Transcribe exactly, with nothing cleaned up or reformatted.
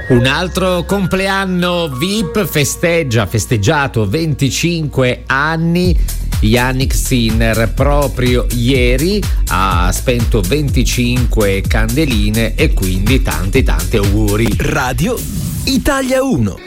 Un altro compleanno V I P festeggia, festeggiato venticinque anni. Jannik Sinner proprio ieri ha spento venticinque candeline e quindi tanti tanti auguri. Radio Italia uno.